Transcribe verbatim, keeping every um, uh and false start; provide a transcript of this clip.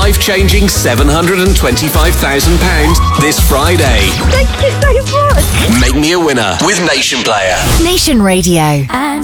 life-changing seven hundred twenty-five thousand pounds this Friday. Thank you so much. Make me a winner with Nation Player. Nation Radio. And